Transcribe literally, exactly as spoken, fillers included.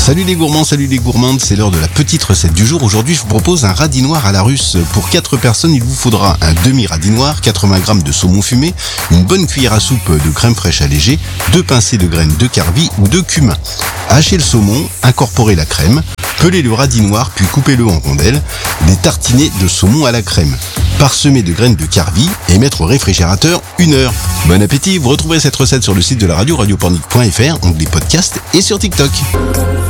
Salut les gourmands, salut les gourmandes, c'est l'heure de la petite recette du jour. Aujourd'hui, je vous propose un radis noir à la russe. Pour quatre personnes, il vous faudra un demi-radis noir, quatre-vingts grammes de saumon fumé, une bonne cuillère à soupe de crème fraîche allégée, deux pincées de graines de carvi ou de cumin. Hachez le saumon, incorporez la crème, pelez le radis noir puis coupez-le en rondelles, les tartinez de saumon à la crème. Parsemer de graines de carvi et mettre au réfrigérateur une heure. Bon appétit, vous retrouverez cette recette sur le site de la radio, radiopornic point f r, onglet podcast et sur TikTok.